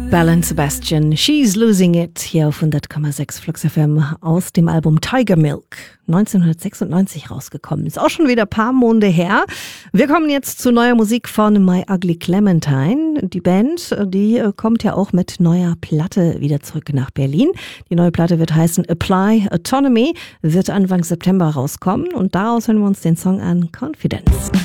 Belle and Sebastian, She's Losing It, hier auf 100,6 Flux FM aus dem Album Tiger Milk, 1996 rausgekommen. Ist auch schon wieder ein paar Monate her. Wir kommen jetzt zu neuer Musik von My Ugly Clementine. Die Band, die kommt ja auch mit neuer Platte wieder zurück nach Berlin. Die neue Platte wird heißen Apply Autonomy, wird Anfang September rauskommen und daraus hören wir uns den Song an, Confidence.